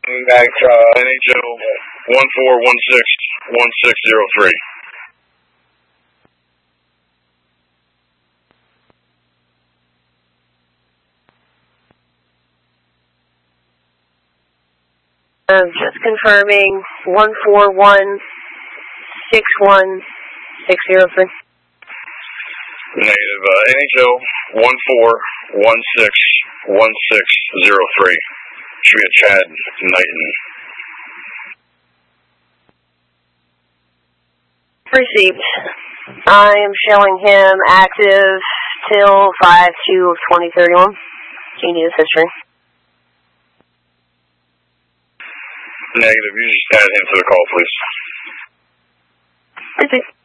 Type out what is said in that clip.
NHL 14161603. Just confirming 14161-603. Negative. NHL 14161603. Should be a Chad Knighton. Received. I am showing him active till 5/2/2031. Do you need his history? Negative. You just add him to the call, please. Received.